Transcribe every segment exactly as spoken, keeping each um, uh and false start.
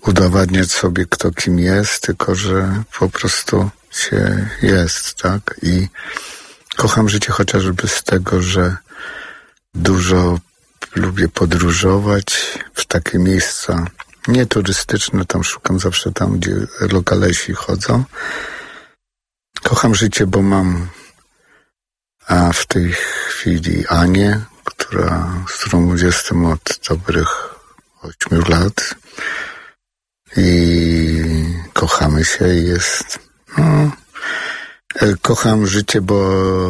udowadniać sobie, kto kim jest, tylko że po prostu się jest, tak? I kocham życie chociażby z tego, że dużo lubię podróżować w takie miejsca nie turystyczne, tam szukam zawsze tam, gdzie lokalesi chodzą. Kocham życie, bo mam a w tej chwili Anię, która, z którą jestem od dobrych ośmiu lat i kochamy się i jest, no, kocham życie, bo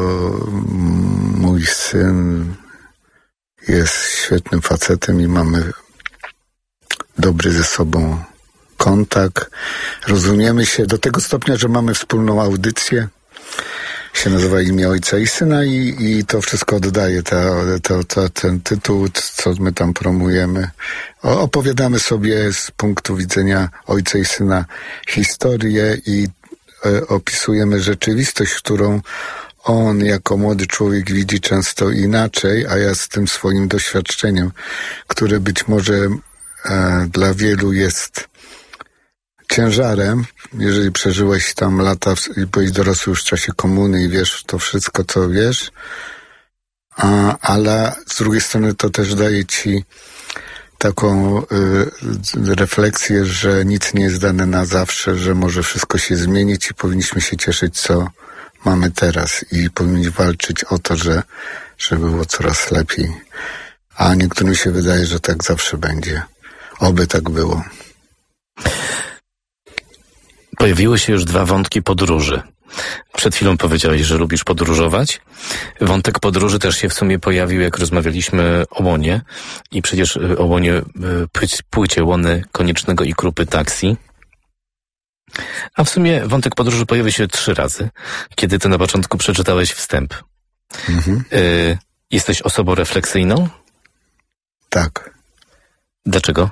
mój syn jest świetnym facetem i mamy dobry ze sobą kontakt. Rozumiemy się do tego stopnia, że mamy wspólną audycję. Się nazywa Imię Ojca i Syna i, i to wszystko oddaje ta, ta, ta, ten tytuł, co my tam promujemy. O, opowiadamy sobie z punktu widzenia Ojca i Syna historię i e, opisujemy rzeczywistość, którą on jako młody człowiek widzi często inaczej, a ja z tym swoim doświadczeniem, które być może e, dla wielu jest ciężarem, jeżeli przeżyłeś tam lata i byłeś dorosły już w czasie komuny i wiesz to wszystko, co wiesz, a, ale z drugiej strony to też daje ci taką y, refleksję, że nic nie jest dane na zawsze, że może wszystko się zmienić i powinniśmy się cieszyć, co mamy teraz i powinniśmy walczyć o to, że, że było coraz lepiej. A niektórym się wydaje, że tak zawsze będzie. Oby tak było. Pojawiły się już dwa wątki podróży. Przed chwilą powiedziałeś, że lubisz podróżować. Wątek podróży też się w sumie pojawił, jak rozmawialiśmy o Łonie. I przecież o Łonie, płycie Łony Koniecznego i Krupy Taksi. A w sumie wątek podróży pojawił się trzy razy, kiedy ty na początku przeczytałeś wstęp. Mhm. Y- jesteś osobą refleksyjną? Tak. Dlaczego?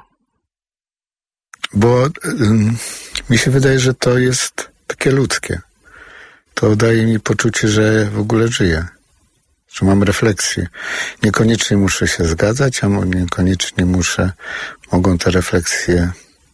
Bo y, mi się wydaje, że to jest takie ludzkie. To daje mi poczucie, że w ogóle żyję. Że mam refleksję. Niekoniecznie muszę się zgadzać, a niekoniecznie muszę, mogą te refleksje...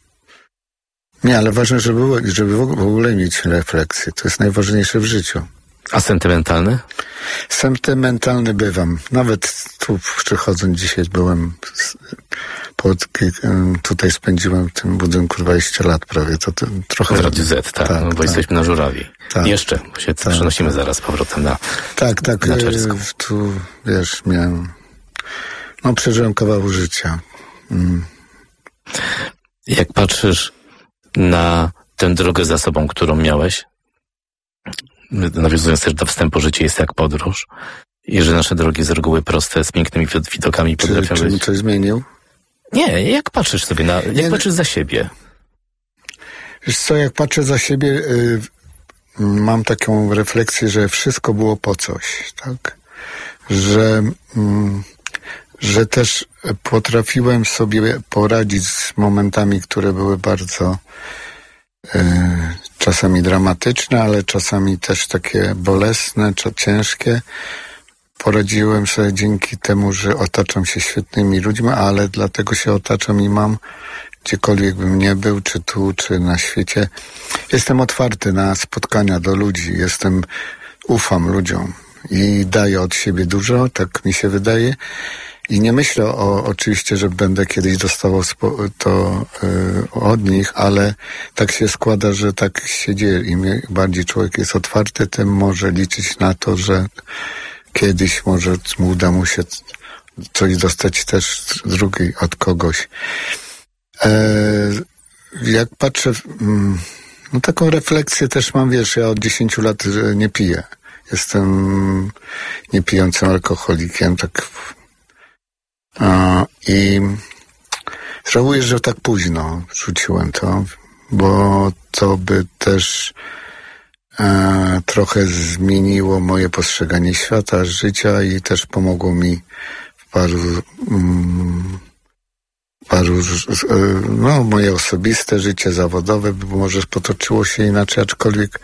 Nie, ale ważne, żeby, żeby w ogóle mieć refleksję. To jest najważniejsze w życiu. A sentymentalny? Sentymentalny bywam. Nawet tu przychodząc dzisiaj byłem... Pod, tutaj spędziłem w tym budynku dwadzieścia lat prawie. To, to trochę... W Radiu Z, tak, tak, no, bo tak. Jesteśmy na Żurawi. Tak. Jeszcze, bo się tak, przenosimy tak. zaraz z powrotem na Tak, tak. Na tu, wiesz, miałem... No, przeżyłem kawał życia. Mm. Jak patrzysz na tę drogę za sobą, którą miałeś, nawiązując też do wstępu, życie jest jak podróż i że nasze drogi z reguły proste, z pięknymi widokami potrafią Czy, czy mi coś zmienił? Nie, jak patrzysz sobie na, jak nie, patrzysz za siebie? Wiesz co, jak patrzę za siebie, y, mam taką refleksję, że wszystko było po coś, tak? Że, y, że też potrafiłem sobie poradzić z momentami, które były bardzo y, czasami dramatyczne, ale czasami też takie bolesne, czy ciężkie. Poradziłem sobie dzięki temu, że otaczam się świetnymi ludźmi, ale dlatego się otaczam i mam, gdziekolwiek bym nie był, czy tu, czy na świecie. Jestem otwarty na spotkania do ludzi, jestem, ufam ludziom i daję od siebie dużo, tak mi się wydaje. I nie myślę o, oczywiście, że będę kiedyś dostawał spo, to y, od nich, ale tak się składa, że tak się dzieje. Im bardziej człowiek jest otwarty, tym może liczyć na to, że kiedyś może mu uda mu się coś dostać też z drugiej od kogoś. E, jak patrzę, no taką refleksję też mam, wiesz, ja od dziesięciu lat nie piję. Jestem niepijącym alkoholikiem, tak. A, i żałuję, że tak późno rzuciłem to, bo to by też E, trochę zmieniło moje postrzeganie świata, życia i też pomogło mi w paru, mm, paru e, no moje osobiste życie zawodowe, bo może potoczyło się inaczej, aczkolwiek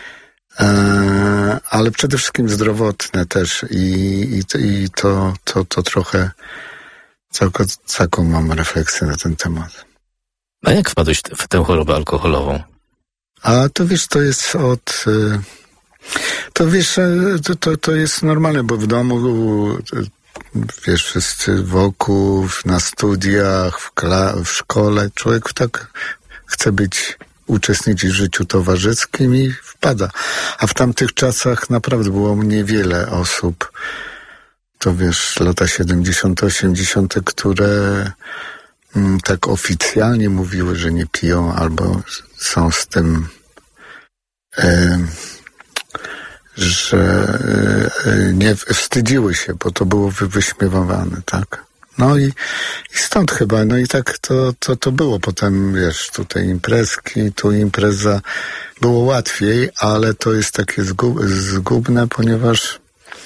e, ale przede wszystkim zdrowotne też i, i, i to, to, to trochę taką, taką mam refleksję na ten temat. A jak wpadłeś w tę chorobę alkoholową? A to wiesz, to jest od... To wiesz, to, to, to jest normalne, bo w domu, wiesz, wszyscy wokół, na studiach, w, kla- w szkole, człowiek tak chce być, uczestniczyć w życiu towarzyskim i wpada. A w tamtych czasach naprawdę było niewiele osób, to wiesz, lata siedemdziesiąte, osiemdziesiąte, które mm, tak oficjalnie mówiły, że nie piją albo są z tym... E, że nie wstydziły się, bo to było wyśmiewane, tak? No i, i stąd chyba, no i tak to, to, to było. Potem, wiesz, tutaj imprezki, tu impreza. Było łatwiej, ale to jest takie zgub, zgubne, ponieważ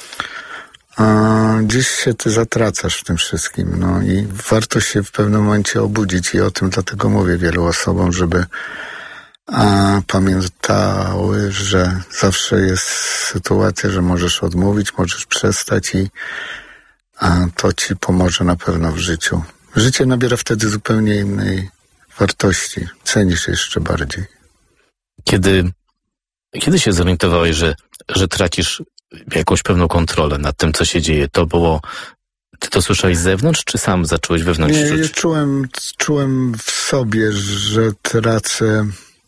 a, gdzieś się ty zatracasz w tym wszystkim, no i warto się w pewnym momencie obudzić i o tym dlatego mówię wielu osobom, żeby a pamiętały, że zawsze jest sytuacja, że możesz odmówić, możesz przestać i a to ci pomoże na pewno w życiu. Życie nabiera wtedy zupełnie innej wartości. Cenisz jeszcze bardziej. Kiedy, kiedy się zorientowałeś, że, że tracisz jakąś pewną kontrolę nad tym, co się dzieje? To było... Ty to słyszałeś z zewnątrz, czy sam zacząłeś wewnątrz Nie, czuć? ja czułem, czułem w sobie, że tracę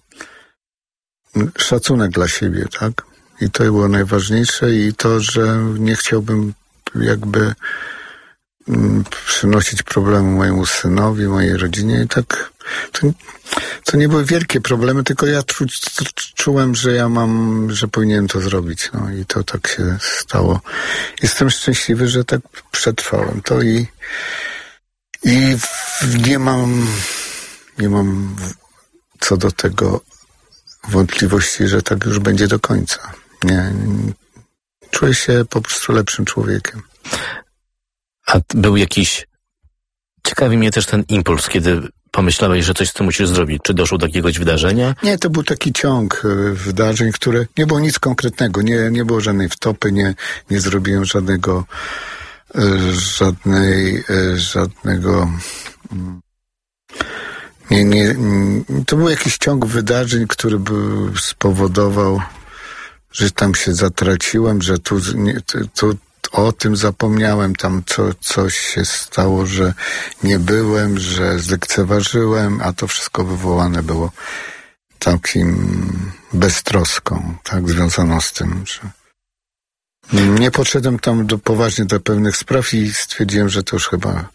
szacunek dla siebie, tak? I to było najważniejsze i to, że nie chciałbym jakby mm, przynosić problemu mojemu synowi, mojej rodzinie i tak to, to nie były wielkie problemy, tylko ja czu, czułem, że ja mam, że powinienem to zrobić, no i to tak się stało. Jestem szczęśliwy, że tak przetrwałem to i i nie mam nie mam co do tego wątpliwości, że tak już będzie do końca. Nie, nie, czuję się po prostu lepszym człowiekiem. A był jakiś... Ciekawi mnie też ten impuls, kiedy pomyślałeś, że coś z tym musisz zrobić. Czy doszło do jakiegoś wydarzenia? Nie, to był taki ciąg y, wydarzeń, które... Nie było nic konkretnego. Nie, nie było żadnej wtopy, nie, nie zrobiłem żadnego y, żadnej y, żadnego... Y, Nie, nie, to był jakiś ciąg wydarzeń, który by spowodował, że tam się zatraciłem, że tu, nie, tu o tym zapomniałem, tam co, coś się stało, że nie byłem, że zlekceważyłem, a to wszystko wywołane było takim beztroską, tak, związaną z tym, że nie podszedłem tam do, poważnie do pewnych spraw i stwierdziłem, że to już chyba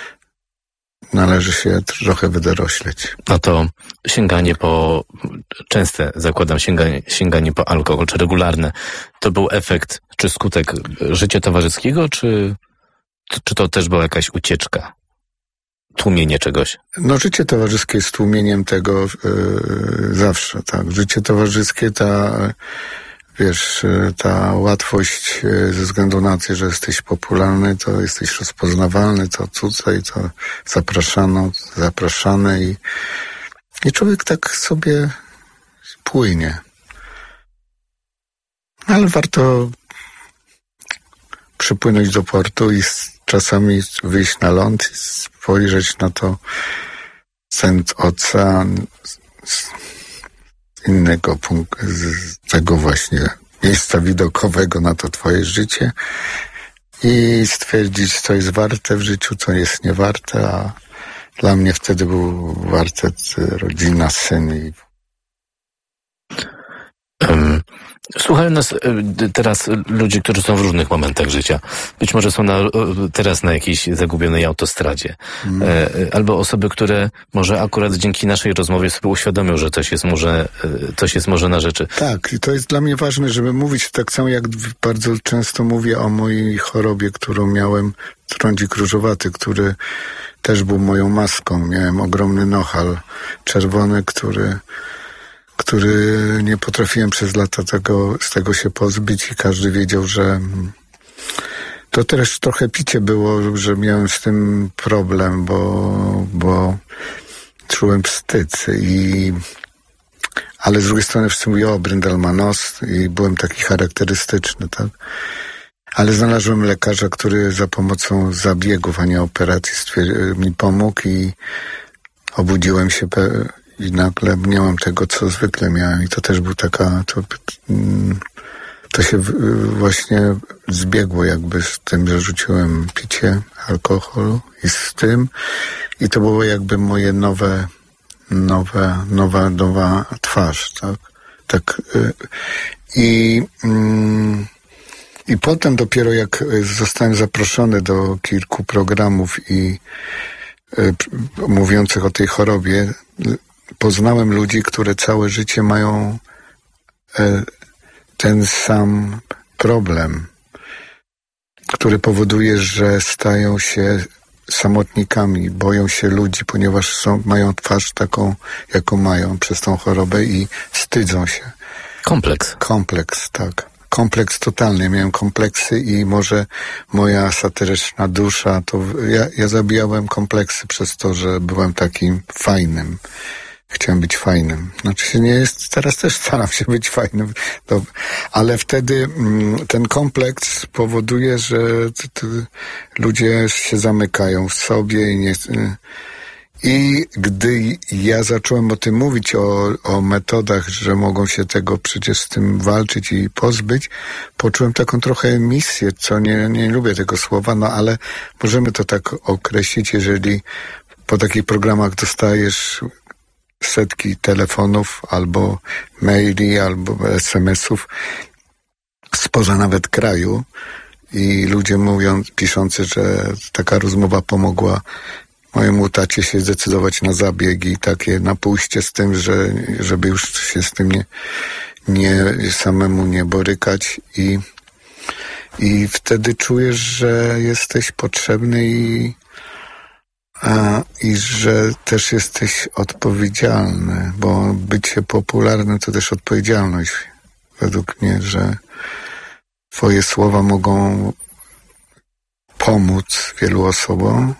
należy się trochę wydorośleć. No to sięganie po, częste zakładam, sięganie, sięganie po alkohol, czy regularne, to był efekt, czy skutek życia towarzyskiego, czy, czy to też była jakaś ucieczka? Tłumienie czegoś? No życie towarzyskie jest tłumieniem tego yy, zawsze, tak. Życie towarzyskie, ta, wiesz, ta łatwość yy, ze względu na to, że jesteś popularny, to jesteś rozpoznawalny, to tutaj, to zapraszano, zapraszane i, i człowiek tak sobie płynie. Ale warto przypłynąć do portu i czasami wyjść na ląd i spojrzeć na to ten ocean z innego punktu, z tego właśnie miejsca widokowego na to twoje życie i stwierdzić, co jest warte w życiu, co jest niewarte, a dla mnie wtedy był warte rodzina, syn i um. Słuchają nas teraz ludzie, którzy są w różnych momentach życia. Być może są na, teraz na jakiejś zagubionej autostradzie. Mm. Albo osoby, które może akurat dzięki naszej rozmowie sobie uświadomią, że coś jest może, coś jest może na rzeczy. Tak, i to jest dla mnie ważne, żeby mówić tak samo, jak bardzo często mówię o mojej chorobie, którą miałem, trądzik różowaty, który też był moją maską. Miałem ogromny nohal czerwony, który który nie potrafiłem przez lata tego, z tego się pozbyć i każdy wiedział, że to też trochę picie było, że miałem z tym problem, bo, bo czułem wstyd i ale z drugiej strony wszyscy mówią, o, Bryndel ma nos i byłem taki charakterystyczny, tak? Ale znalazłem lekarza, który za pomocą zabiegów, a nie operacji mi pomógł i obudziłem się pe- i nagle nie mam tego, co zwykle miałem. I to też był taka... To, to się właśnie zbiegło jakby z tym, że rzuciłem picie alkoholu i z tym. I to było jakby moje nowe, nowe, nowa, nowa twarz, tak? Tak. I, i potem dopiero jak zostałem zaproszony do kilku programów i mówiących o tej chorobie, poznałem ludzi, które całe życie mają ten sam problem, który powoduje, że stają się samotnikami, boją się ludzi, ponieważ są, mają twarz taką, jaką mają przez tą chorobę i wstydzą się. Kompleks. Kompleks, tak. Kompleks totalny. Ja miałem kompleksy i może moja satyryczna dusza, to ja, ja zabijałem kompleksy przez to, że byłem takim fajnym. Chciałem być fajnym. Znaczy się nie jest, teraz też staram się być fajnym, to, ale wtedy mm, ten kompleks powoduje, że t, t, ludzie się zamykają w sobie i nie... I gdy ja zacząłem o tym mówić, o, o metodach, że mogą się tego przecież z tym walczyć i pozbyć, poczułem taką trochę misję, co nie, nie lubię tego słowa, no ale możemy to tak określić, jeżeli po takich programach dostajesz setki telefonów, albo maili, albo es em esów spoza nawet kraju i ludzie mówią, piszący, że taka rozmowa pomogła mojemu tacie się zdecydować na zabieg i takie na pójście z tym, że, żeby już się z tym nie, nie samemu nie borykać i, i wtedy czujesz, że jesteś potrzebny i A, i że też jesteś odpowiedzialny, bo bycie popularnym to też odpowiedzialność. Według mnie, że twoje słowa mogą pomóc wielu osobom,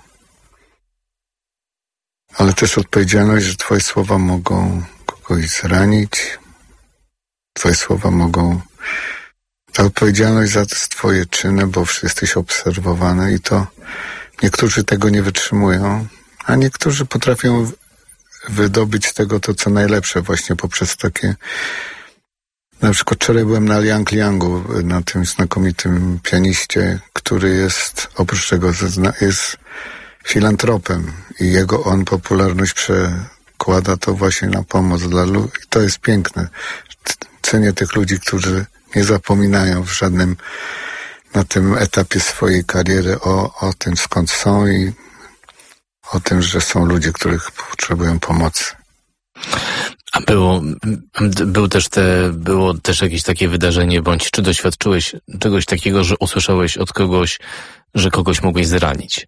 ale też odpowiedzialność, że twoje słowa mogą kogoś zranić, twoje słowa mogą... Ta odpowiedzialność za twoje czyny, bo jesteś obserwowany i to niektórzy tego nie wytrzymują, a niektórzy potrafią wydobyć z tego to, co najlepsze, właśnie poprzez takie... Na przykład wczoraj byłem na Liang Liangu, na tym znakomitym pianiście, który jest, oprócz tego jest filantropem i jego on popularność przekłada to właśnie na pomoc dla ludzi. To jest piękne. Cenię tych ludzi, którzy nie zapominają w żadnym na tym etapie swojej kariery o, o tym, skąd są i o tym, że są ludzie, których potrzebują pomocy. A było, był też te, było też jakieś takie wydarzenie, bądź czy doświadczyłeś czegoś takiego, że usłyszałeś od kogoś, że kogoś mogłeś zranić?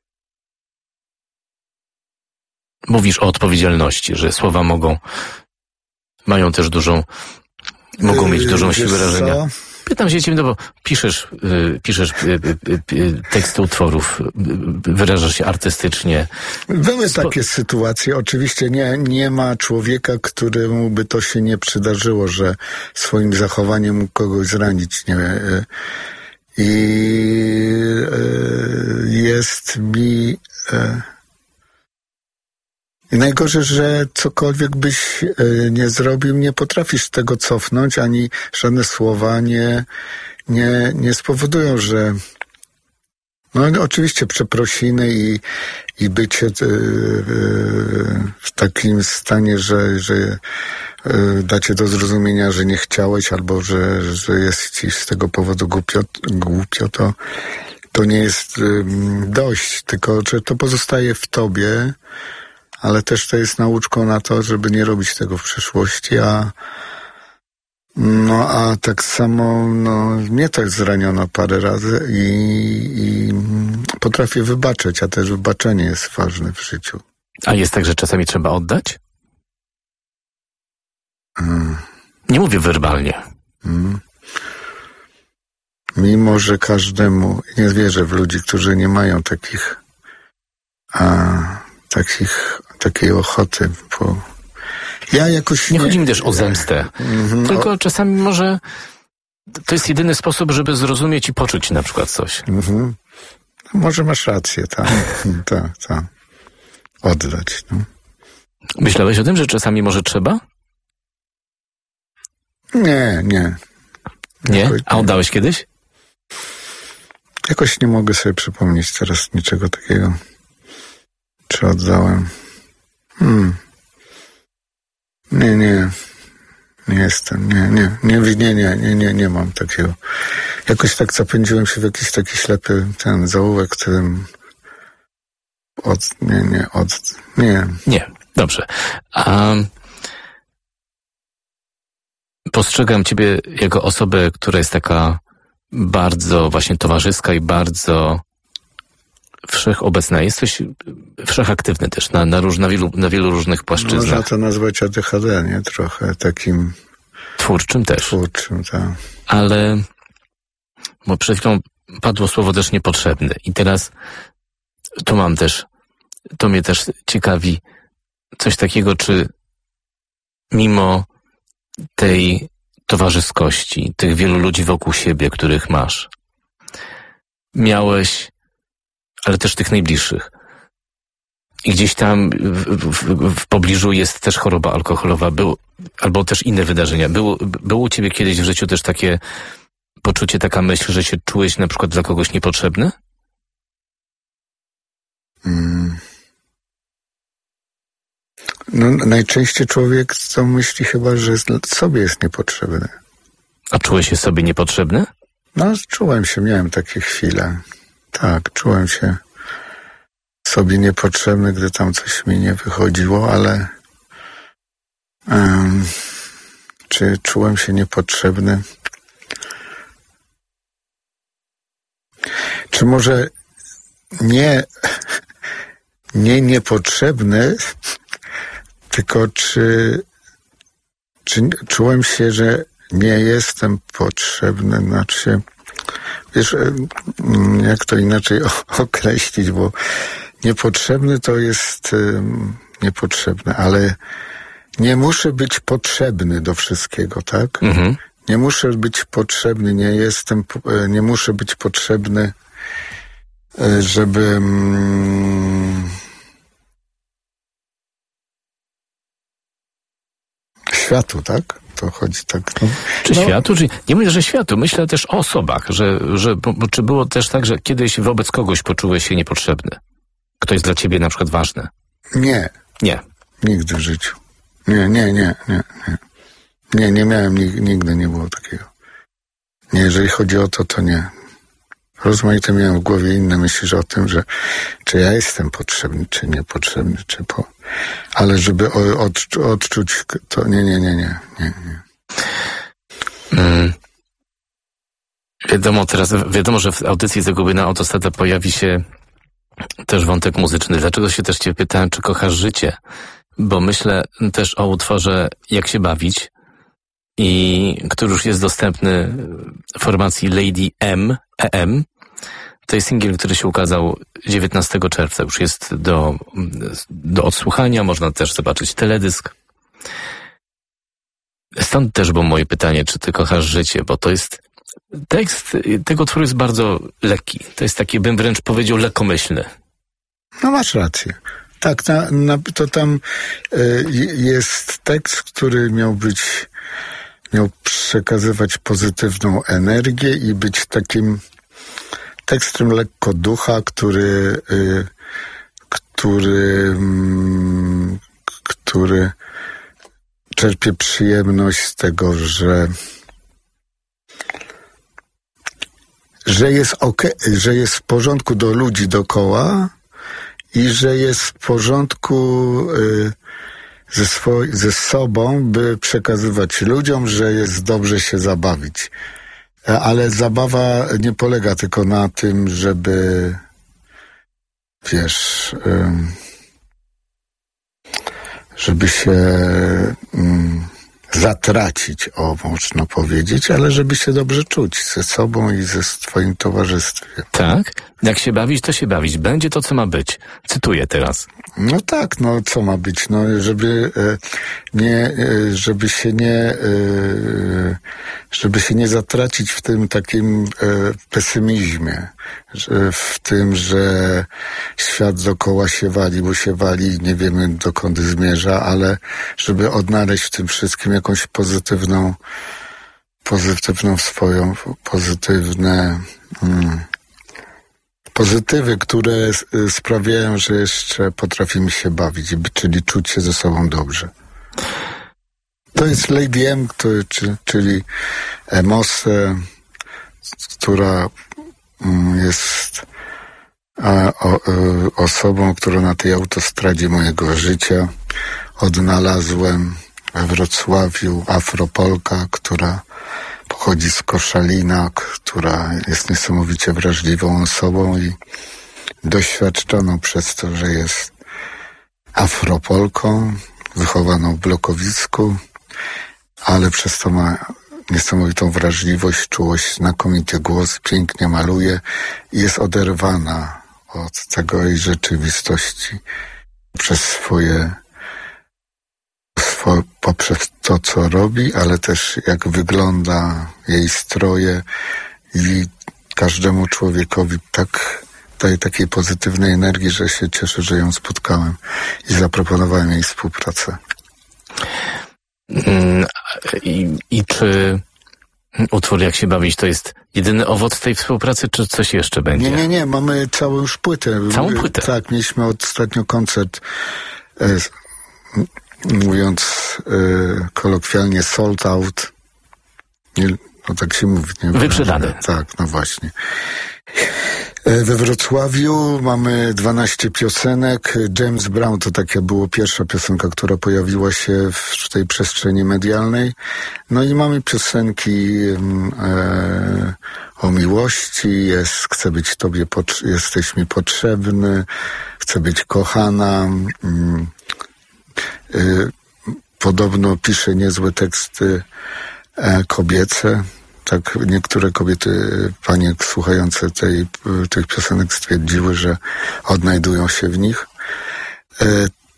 Mówisz o odpowiedzialności, że słowa mogą, mają też dużą, mogą mieć dużą siłę wyrażenia. Co? Pytam się ciebie, no bo piszesz, y, piszesz y, y, y, teksty utworów, y, wyrażasz się artystycznie. Były Spo... takie sytuacje. Oczywiście nie, nie ma człowieka, któremu by to się nie przydarzyło, że swoim zachowaniem mógł kogoś zranić. Nie? I y, jest mi... Y, I najgorzej, że cokolwiek byś y, nie zrobił, nie potrafisz tego cofnąć, ani żadne słowa nie, nie, nie spowodują, że no oczywiście przeprosiny i, i bycie y, y, w takim stanie, że, że y, dacie do zrozumienia, że nie chciałeś albo że, że jest ci z tego powodu głupio, głupio to, to nie jest y, dość, tylko że to pozostaje w tobie. Ale też to jest nauczką na to, żeby nie robić tego w przyszłości, a no a tak samo no, mnie też zraniono parę razy i, i potrafię wybaczać, a też wybaczenie jest ważne w życiu. A jest tak, że czasami trzeba oddać? Hmm. Nie mówię werbalnie. Hmm. Mimo, że każdemu, nie wierzę w ludzi, którzy nie mają takich a, takich takiej ochoty, bo ja jakoś nie... Nie chodzi mi też o zemstę, mm-hmm, tylko o... czasami może to jest jedyny sposób, żeby zrozumieć i poczuć na przykład coś. Mm-hmm. Może masz rację, tak, tak, tak. Oddać, no. Myślałeś o tym, że czasami może trzeba? Nie, nie. Nie? Jakoś, A oddałeś kiedyś? Jakoś nie mogę sobie przypomnieć teraz niczego takiego. Czy oddałem? Hmm. Nie, nie. Nie jestem, nie, nie, nie, nie, nie, nie, nie, nie mam takiego. Jakoś tak zapędziłem się w jakiś taki ślepy ten zaułek, którym od, nie, nie, od, nie. Nie, dobrze. A postrzegam ciebie jako osobę, która jest taka bardzo właśnie towarzyska i bardzo wszechobecna. Jesteś wszechaktywny też na, na, róż, na, wielu, na wielu różnych płaszczyznach. Można to nazwać A D H D, nie? Trochę takim... Twórczym też. Twórczym, tak. Ale, bo przed chwilą padło słowo też niepotrzebny. I teraz tu mam też, to mnie też ciekawi coś takiego, czy mimo tej towarzyskości, tych wielu ludzi wokół siebie, których masz, miałeś, ale też tych najbliższych. I gdzieś tam w, w, w pobliżu jest też choroba alkoholowa, był, albo też inne wydarzenia. Było, było u ciebie kiedyś w życiu też takie poczucie, taka myśl, że się czułeś na przykład dla kogoś niepotrzebny? Hmm. No, najczęściej człowiek co myśli chyba, że sobie jest niepotrzebny. A czułeś się sobie niepotrzebny? No, czułem się, miałem takie chwile. Tak, czułem się sobie niepotrzebny, gdy tam coś mi nie wychodziło, ale um, czy czułem się niepotrzebny? Czy może nie, nie niepotrzebny, tylko czy, czy czułem się, że nie jestem potrzebny, znaczy się, wiesz, jak to inaczej określić, bo niepotrzebny to jest um, niepotrzebny, ale nie muszę być potrzebny do wszystkiego, tak? Mhm. Nie muszę być potrzebny, nie jestem, nie muszę być potrzebny, żeby um, światu, tak? To chodzi tak. No. Czy no. światu? Czy, nie mówię, że światu. Myślę też o osobach, że, że bo, czy było też tak, że kiedyś wobec kogoś poczułeś się niepotrzebny? Kto jest dla ciebie na przykład ważny? Nie. Nie. Nigdy w życiu. Nie, nie, nie, nie, nie. Nie, nie miałem, nigdy nie było takiego. Nie, jeżeli chodzi o to, to nie. Rozmaite miałem w głowie inne myśli o tym, że czy ja jestem potrzebny, czy niepotrzebny, czy po... Ale żeby od, odczuć to nie, nie, nie, nie, nie, nie. Hmm. Wiadomo teraz, wiadomo, że w audycji Zagubiona Autostrada pojawi się też wątek muzyczny. Dlaczego się też cię pytałem, czy kochasz życie? Bo myślę też o utworze Jak się bawić, i który już jest dostępny w formacji Lady M, E M. To jest singiel, który się ukazał dziewiętnastego czerwca. Już jest do, do odsłuchania, można też zobaczyć teledysk. Stąd też było moje pytanie, czy ty kochasz życie, bo to jest tekst tego utworu jest bardzo lekki. To jest taki, bym wręcz powiedział, lekkomyślny. No masz rację. Tak, na, na, to tam y, jest tekst, który miał być, miał przekazywać pozytywną energię i być takim tekstem lekko ducha, który, y, który, mm, który czerpie przyjemność z tego, że że jest okej, że jest w porządku do ludzi dookoła i że jest w porządku y, ze, swoj, ze sobą, by przekazywać ludziom, że jest dobrze się zabawić. Ale zabawa nie polega tylko na tym, żeby, wiesz, y, żeby się y, zatracić, o, można powiedzieć, ale żeby się dobrze czuć ze sobą i ze swoim towarzystwem. Tak? Jak się bawić, to się bawić. Będzie to, co ma być. Cytuję teraz. No tak, no co ma być? No, żeby e, nie, żeby się nie, żeby się nie zatracić w tym takim pesymizmie, w tym, że świat dookoła się wali, bo się wali i nie wiemy, dokąd zmierza, ale żeby odnaleźć w tym wszystkim jakąś pozytywną, pozytywną swoją, pozytywne, hmm, pozytywy, które sprawiają, że jeszcze potrafimy się bawić, czyli czuć się ze sobą dobrze. To jest Lady M, który, czyli Emose, która jest osobą, którą na tej autostradzie mojego życia odnalazłem we Wrocławiu, Afropolka, która pochodzi z Koszalina, która jest niesamowicie wrażliwą osobą i doświadczoną przez to, że jest Afropolką, wychowaną w blokowisku, ale przez to ma niesamowitą wrażliwość, czułość, znakomity głos, pięknie maluje i jest oderwana od tego jej rzeczywistości przez swoje, swo, poprzez to, co robi, ale też jak wygląda jej stroje i każdemu człowiekowi tak daje takiej pozytywnej energii, że się cieszę, że ją spotkałem i zaproponowałem jej współpracę. I, I czy utwór Jak się bawić to jest jedyny owoc tej współpracy, czy coś jeszcze będzie? Nie, nie, nie, mamy całą już płytę. Całą płytę? Tak, mieliśmy ostatnio koncert, e, mówiąc e, kolokwialnie, sold out. Nie, no tak się mówi. Nie? Wyprzedany. Tak, no właśnie. We Wrocławiu mamy dwanaście piosenek. James Brown to taka była pierwsza piosenka, która pojawiła się w tej przestrzeni medialnej. No i mamy piosenki e, o miłości, jest Chcę być Tobie, pot- jesteś mi potrzebny, Chcę być kochana. E, podobno pisze niezłe teksty e, kobiece. Tak niektóre kobiety, panie słuchające tej, tych piosenek stwierdziły, że odnajdują się w nich. E,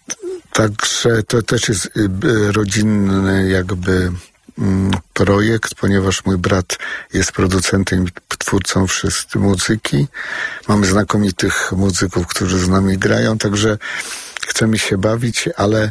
także to też jest rodzinny jakby mm, projekt, ponieważ mój brat jest producentem i twórcą wszyscy muzyki. Mamy znakomitych muzyków, którzy z nami grają, także chcemy się bawić, ale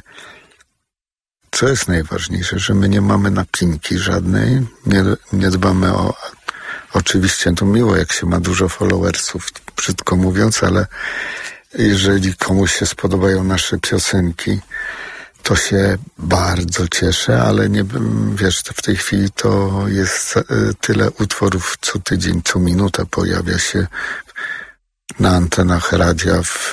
co jest najważniejsze, że my nie mamy napinki żadnej, nie, nie dbamy o... Oczywiście to miło, jak się ma dużo followersów, brzydko mówiąc, ale jeżeli komuś się spodobają nasze piosenki, to się bardzo cieszę, ale nie, wiesz, w tej chwili to jest tyle utworów co tydzień, co minutę pojawia się na antenach radia w,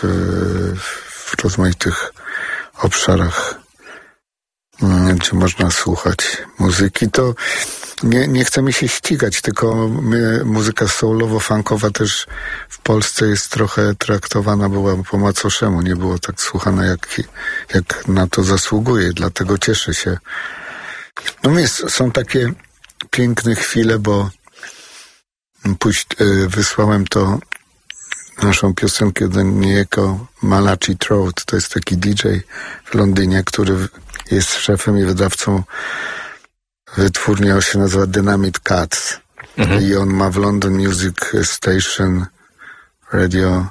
w rozmaitych obszarach, gdzie można słuchać muzyki. To nie, nie chcemy się ścigać, tylko my, muzyka soulowo-funkowa też w Polsce jest trochę traktowana była po macoszemu, nie było tak słuchana jak, jak na to zasługuje, dlatego cieszę się. No jest, są takie piękne chwile, bo pójść, y, wysłałem to naszą piosenkę do niejako Malachi Throat, to jest taki D J w Londynie, który jest szefem i wydawcą wytwórni, on się nazywa Dynamite Cats. Mhm. I on ma w London Music Station Radio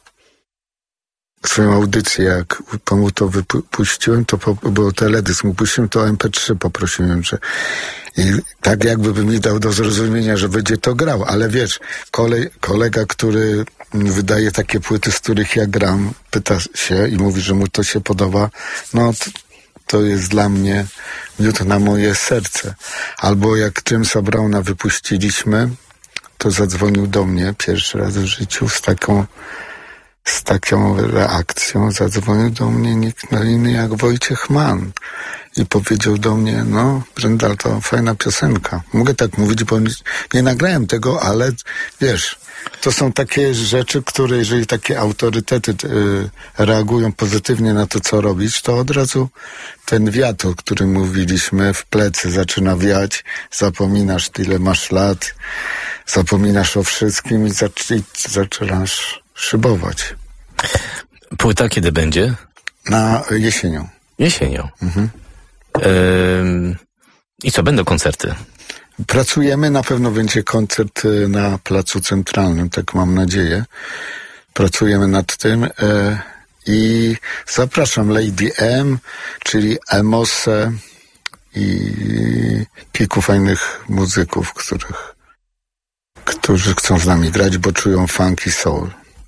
swoją audycję. Jak mu to wypuściłem, to po, było teledysk, mu puściłem, to M P trzy poprosiłem, że i tak jakby by mi dał do zrozumienia, że będzie to grał, ale wiesz, kole, kolega, który wydaje takie płyty, z których ja gram, pyta się i mówi, że mu to się podoba, no to, to jest dla mnie miód na moje serce. Albo jak Jamesa Browna wypuściliśmy, to zadzwonił do mnie pierwszy raz w życiu z taką z taką reakcją. Zadzwonił do mnie nikt inny jak Wojciech Mann i powiedział do mnie, no Bryndal, to fajna piosenka. Mogę tak mówić, bo nie nagrałem tego, ale wiesz, to są takie rzeczy, które jeżeli takie autorytety y, reagują pozytywnie na to, co robić, to od razu ten wiatr, o którym mówiliśmy, w plecy zaczyna wiać, zapominasz, ile masz lat, zapominasz o wszystkim i zac- zaczynasz szybować. Płyta kiedy będzie? Na jesienią. Jesienią. Mhm. Yy, I co, będą koncerty? Pracujemy, na pewno będzie koncert na Placu Centralnym, tak mam nadzieję. Pracujemy nad tym e, i zapraszam Lady M, czyli Emosę i kilku fajnych muzyków, których, którzy chcą z nami grać, bo czują funky soul.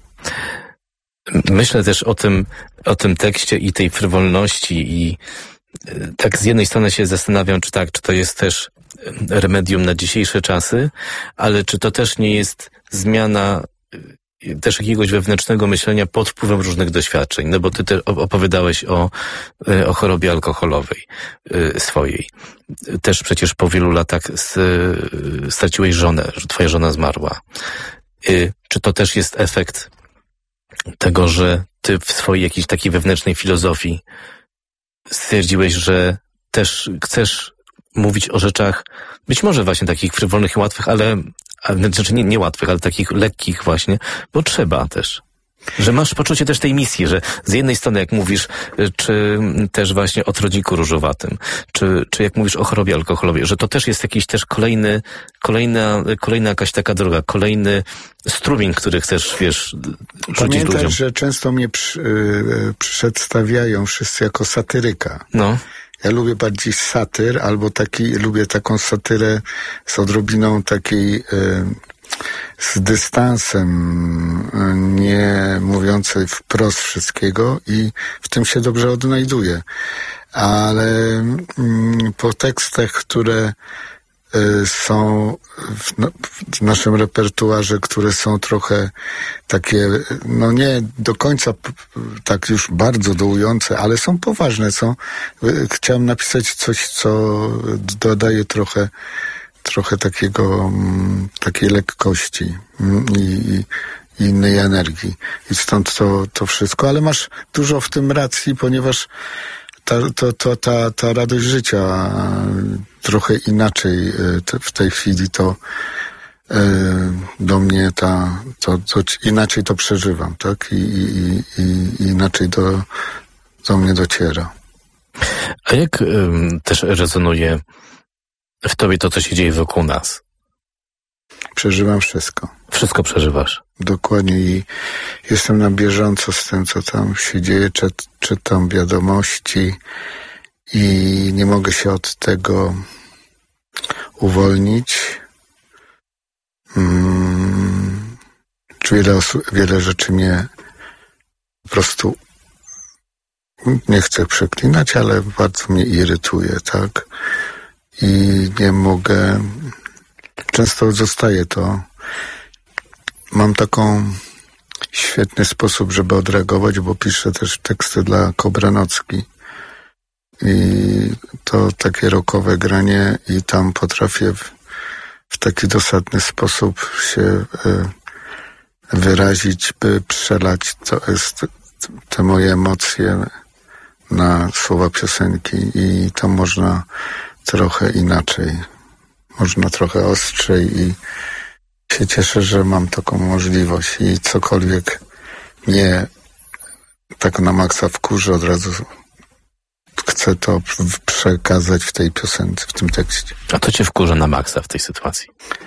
Myślę też o tym, o tym tekście i tej frywolności i tak z jednej strony się zastanawiam, czy tak, czy to jest też remedium na dzisiejsze czasy, ale czy to też nie jest zmiana też jakiegoś wewnętrznego myślenia pod wpływem różnych doświadczeń, no bo ty też opowiadałeś o, o chorobie alkoholowej swojej. Też przecież po wielu latach straciłeś żonę, że twoja żona zmarła. Czy to też jest efekt tego, że ty w swojej jakiejś takiej wewnętrznej filozofii stwierdziłeś, że też chcesz mówić o rzeczach być może właśnie takich frywolnych i łatwych, ale znaczy nie, nie łatwych, ale takich lekkich właśnie, bo trzeba też. Że masz poczucie też tej misji, że z jednej strony jak mówisz, czy też właśnie o trądziku różowatym, czy, czy jak mówisz o chorobie alkoholowej, że to też jest jakiś też kolejny, kolejna, kolejna jakaś taka droga, kolejny strumień, który chcesz, wiesz, rzucić Pamiętaj, ludziom. że często mnie przy, yy, przedstawiają wszyscy jako satyryka. No. Ja lubię bardziej satyr, albo taki, lubię taką satyrę z odrobiną takiej, y, z dystansem, y, nie mówiącej wprost wszystkiego i w tym się dobrze odnajduję. Ale y, po tekstach, które y, są w, no, w naszym repertuarze, które są trochę takie, no nie do końca p- tak już bardzo dołujące, ale są poważne, są, y, chciałem napisać coś, co dodaje trochę, trochę takiego, m, takiej lekkości m, i, i innej energii. I stąd to, to wszystko, ale masz dużo w tym racji, ponieważ ta, to, to, ta, ta radość życia trochę inaczej w tej chwili to do mnie ta, to, to inaczej to przeżywam, tak? I, i, i, i inaczej do, do mnie dociera. A jak ym, też rezonuje w tobie to, co się dzieje wokół nas? Przeżywam wszystko. Wszystko przeżywasz. Dokładnie i jestem na bieżąco z tym, co tam się dzieje, Czyt, czytam wiadomości i nie mogę się od tego uwolnić. Hmm. Wiele, osu- wiele rzeczy mnie po prostu, nie chcę przeklinać, ale bardzo mnie irytuje, tak? I nie mogę, często zostaje to. Mam taką świetny sposób, żeby odreagować, bo piszę też teksty dla Kobranocki. I to takie rockowe granie i tam potrafię w, w taki dosadny sposób się y, wyrazić, by przelać to jest, te moje emocje na słowa piosenki i to można trochę inaczej. Można trochę ostrzej i się cieszę, że mam taką możliwość i cokolwiek mnie tak na maksa wkurzy, od razu chcę to przekazać w tej piosence, w tym tekście. A to cię wkurza na maksa w tej sytuacji?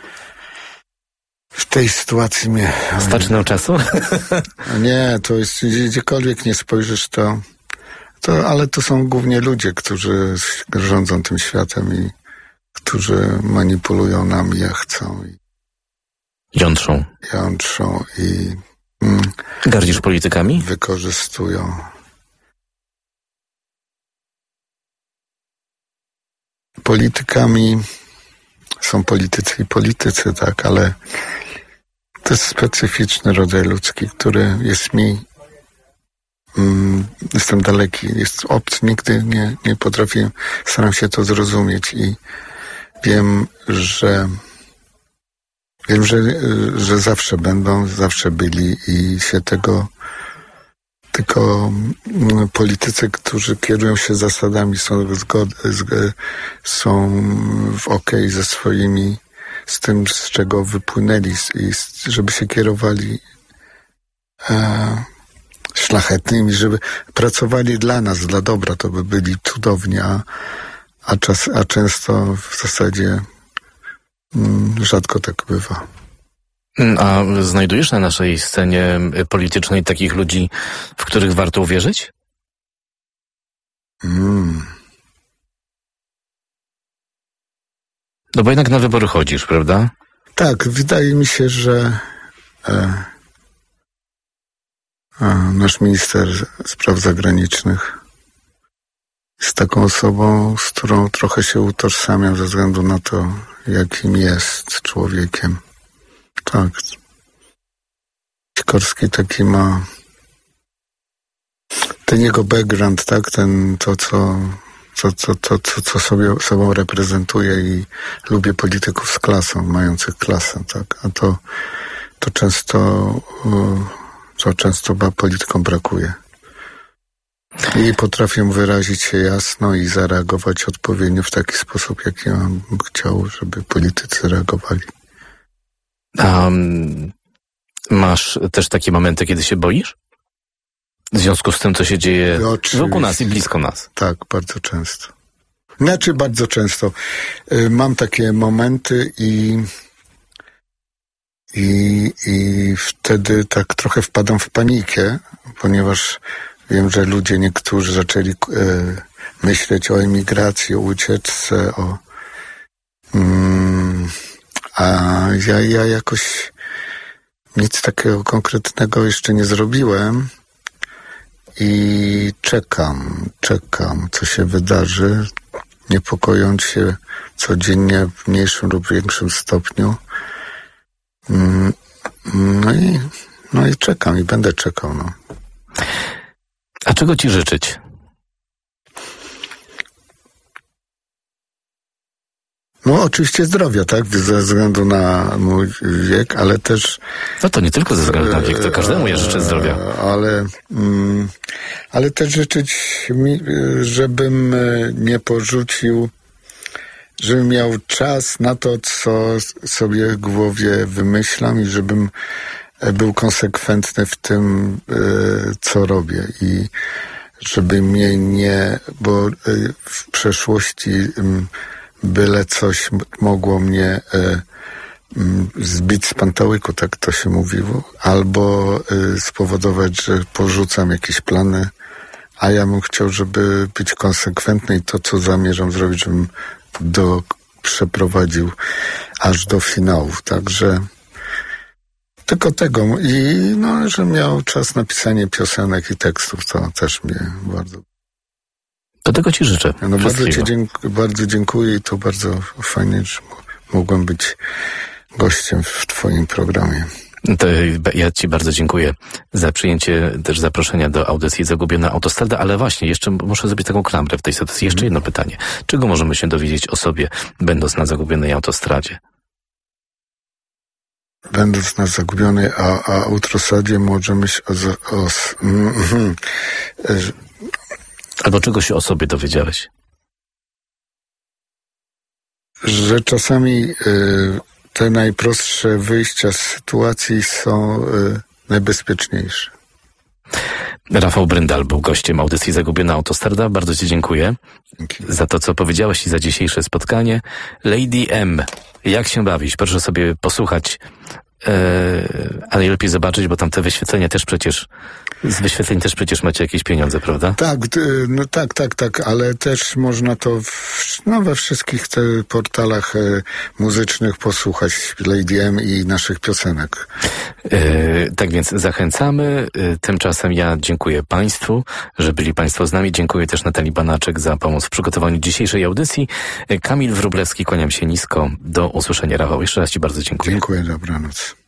W tej sytuacji mnie... Starczy nam czasu? Nie, to jest, gdziekolwiek nie spojrzysz, to, to... Ale to są głównie ludzie, którzy rządzą tym światem i którzy manipulują nami jak chcą. I jątrzą. Jątrzą i... Mm, gardzisz politykami? Wykorzystują. Politykami są politycy i politycy, tak, ale to jest specyficzny rodzaj ludzki, który jest mi, mm, jestem daleki, jest obcy, nigdy nie, nie potrafię, staram się to zrozumieć i wiem, że wiem, że, że zawsze będą, zawsze byli i się tego tylko politycy, którzy kierują się zasadami, są, zgod, z, są w okej ze swoimi, z tym, z czego wypłynęli i żeby się kierowali e, szlachetnymi, żeby pracowali dla nas, dla dobra, to by byli cudowni, a, a, czas, a często w zasadzie mm, rzadko tak bywa. A znajdujesz na naszej scenie politycznej takich ludzi, w których warto uwierzyć? Mm. No bo jednak na wybory chodzisz, prawda? Tak, wydaje mi się, że e, e, nasz minister spraw zagranicznych jest taką osobą, z którą trochę się utożsamiam ze względu na to, jakim jest człowiekiem. Tak. Sikorski taki ma ten jego background, tak, ten, to co, co, co, to, co, co sobie sobą reprezentuje i lubię polityków z klasą, mających klasę, tak, a to, to często, to często politykom brakuje. I potrafię wyrazić się jasno i zareagować odpowiednio w taki sposób, jaki ja bym chciał, żeby politycy reagowali. A um, masz też takie momenty, kiedy się boisz? W związku z tym, co się dzieje wokół nas i blisko nas. Tak, bardzo często. Znaczy bardzo często. Y, mam takie momenty i, i, i wtedy tak trochę wpadam w panikę, ponieważ wiem, że ludzie niektórzy zaczęli y, myśleć o emigracji, o ucieczce, o... Mm, a ja, ja jakoś nic takiego konkretnego jeszcze nie zrobiłem i czekam, czekam, co się wydarzy, niepokojąc się codziennie w mniejszym lub większym stopniu. No i, no i czekam i będę czekał. No. A czego ci życzyć? No oczywiście zdrowia, tak? Ze względu na mój wiek, ale też... No to nie tylko ze względu na wiek, to każdemu ja życzę zdrowia. Ale, mm, ale też życzyć mi, żebym nie porzucił, żebym miał czas na to, co sobie w głowie wymyślam i żebym był konsekwentny w tym, co robię i żeby mnie nie... Bo w przeszłości... byle coś mogło mnie e, zbić z pantałyku, tak to się mówiło, albo e, spowodować, że porzucam jakieś plany, a ja bym chciał, żeby być konsekwentny i to, co zamierzam zrobić, żebym do, przeprowadził aż do finału. Także tylko tego. I no, że miał czas na pisanie piosenek i tekstów, to też mnie bardzo... Do tego ci życzę. No bardzo, ci dziękuję, bardzo dziękuję i to bardzo fajnie, że mogłem być gościem w twoim programie. To ja ci bardzo dziękuję za przyjęcie też zaproszenia do audycji Zagubiona Autostrada, ale właśnie, jeszcze muszę zrobić taką klamrę w tej sytuacji. Jeszcze jedno pytanie. Czego możemy się dowiedzieć o sobie, będąc na Zagubionej Autostradzie? Będąc na Zagubionej a, a Autostradzie możemy się... O, o, mm, mm, Albo czego się o sobie dowiedziałeś? Że czasami y, te najprostsze wyjścia z sytuacji są y, najbezpieczniejsze. Rafał Bryndal był gościem audycji Zagubiona Autostrada. Bardzo ci dziękuję. Dzięki. Za to, co powiedziałeś i za dzisiejsze spotkanie. Lady M, jak się bawić? Proszę sobie posłuchać, yy, a najlepiej zobaczyć, bo tam te wyświetlenia też przecież, z wyświetleń też przecież macie jakieś pieniądze, prawda? Tak, no tak, tak, tak, ale też można to w, no, we wszystkich te portalach e, muzycznych posłuchać Lady M i naszych piosenek. Yy, tak więc zachęcamy. Yy, tymczasem ja dziękuję Państwu, że byli Państwo z nami. Dziękuję też Natalii Banaczek za pomoc w przygotowaniu dzisiejszej audycji. Yy, Kamil Wróblewski, kłaniam się nisko. Do usłyszenia, Rafał. Jeszcze raz Ci bardzo dziękuję. Dziękuję, dobranoc.